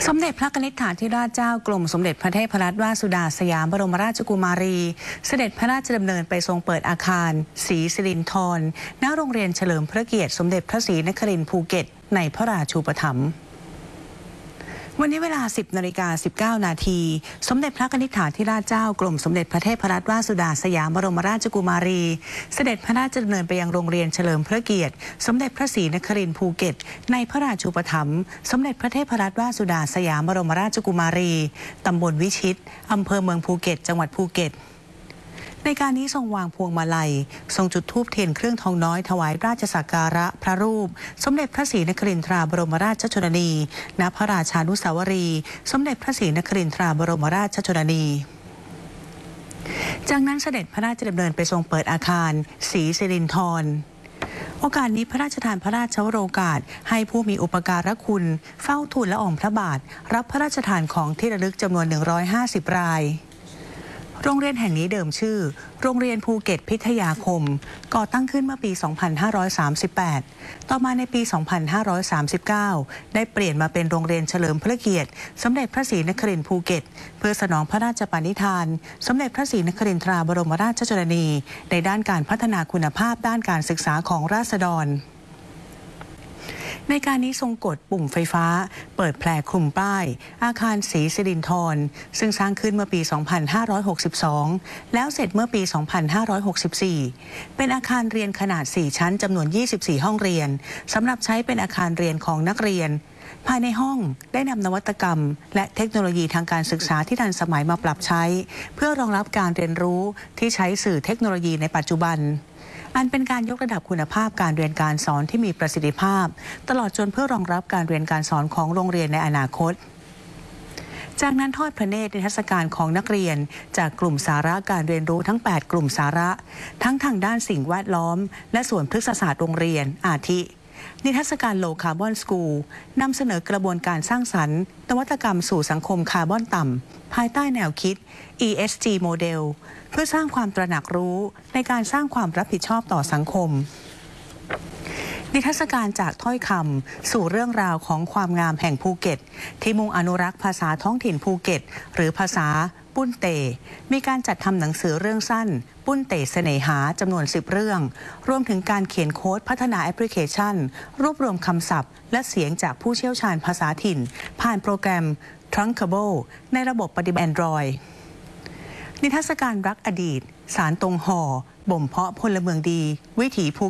สมเด็จพระนิธิถาธิราชเจ้ากรมสมเด็จพระเทพรัตนราชสุดาสยามบรมราชกุมารีเสด็จพระราชดำเนินไปทรงเปิดอาคารศรีสิรินธรณโรงเรียนเฉลิมพระเกียรติสมเด็จพระศรีนครินทร์ภูเก็ตในพระราชูปถัมภ์วันนี้เวลา 10:19 นาทีสมเด็จพระนิธิถาธิราชเจ้ากรมสมเด็จพระเทพรัตนราชสุดาสยามบรมราชกุมารีเสด็จพระราชดำเนินไปยังโรงเรียนเฉลิมพระเกียรติสมเด็จพระศรีนครินทร์ภูเก็ตในพระราชูปถัมภ์สมเด็จพระเทพรัตนราชสุดาสยามบรมราชกุมารีตำบลวิชิตอำเภอเมืองภูเก็ตจังหวัดภูเก็ตในการนี้ทรงวางพวงมาลัยทรงจุดธูปเทียนเครื่องทองน้อยถวายราชสักการะพระรูปสมเด็จพระศรีนครินทราบรมราชชนนีณพระราชานุสาวรีย์สมเด็จพระศรีนครินทราบรมราชชนนีจากนั้นเสด็จพระราชดำเนินไปทรงเปิดอาคารศรีสิรินธรโอกาสนี้พระราชทานพระราชวโรกาสให้ผู้มีอุปการะคุณเฝ้าทูลละอองพระบาทรับพระราชทานของที่ระลึกจำนวน150 รายโรงเรียนแห่งนี้เดิมชื่อโรงเรียนภูเก็ตพิทยาคมก่อตั้งขึ้นเมื่อปี 2538 ต่อมาในปี 2539 ได้เปลี่ยนมาเป็นโรงเรียนเฉลิมพระเกียรติสมเด็จพระศรีนครินทร์ภูเก็ตเพื่อสนองพระราชปณิธานสมเด็จพระศรีนครินทราบรมราชชนนีในด้านการพัฒนาคุณภาพด้านการศึกษาของราษฎรในการนี้ทรงกดปุ่มไฟฟ้าเปิดแผลคลุมป้ายอาคารศรีสิรินธรซึ่งสร้างขึ้นเมื่อปี 2562 แล้วเสร็จเมื่อปี 2564 เป็นอาคารเรียนขนาด 4 ชั้นจำนวน 24 ห้องเรียนสำหรับใช้เป็นอาคารเรียนของนักเรียนภายในห้องได้นำนวัตกรรมและเทคโนโลยีทางการศึกษาที่ทันสมัยมาปรับใช้เพื่อรองรับการเรียนรู้ที่ใช้สื่อเทคโนโลยีในปัจจุบันอันเป็นการยกระดับคุณภาพการเรียนการสอนที่มีประสิทธิภาพตลอดจนเพื่อรองรับการเรียนการสอนของโรงเรียนในอนาคตจากนั้นทอดพระเนตรนิทรรศการของนักเรียนจากกลุ่มสาระการเรียนรู้ทั้ง 8 กลุ่มสาระทั้งทางด้านสิ่งแวดล้อมและส่วนพฤกษศาสตร์โรงเรียนอาทินิทรรศการโลคาร์บอนสกูลนำเสนอกระบวนการสร้างสรรค์นวัตกรรมสู่สังคมคาร์บอนต่ำภายใต้แนวคิด ESG โมเดลเพื่อสร้างความตระหนักรู้ในการสร้างความรับผิดชอบต่อสังคมนิทรรศการจากถ้อยคำสู่เรื่องราวของความงามแห่งภูเก็ตที่มุ่งอนุรักษ์ภาษาท้องถิ่นภูเก็ตหรือภาษาปุ้นเตมีการจัดทำหนังสือเรื่องสั้นปุ้นเตเสน่หาจำนวน10 เรื่องรวมถึงการเขียนโค้ดพัฒนาแอปพลิเคชันรวบรวมคำศัพท์และเสียงจากผู้เชี่ยวชาญภาษาถิ่นผ่านโปรแกรม Trunkable ในระบบปฏิบัติ Android นิทรรศการรักอดีตสารตรงห่อบ่มเพาะพลเมืองดีวิถีภู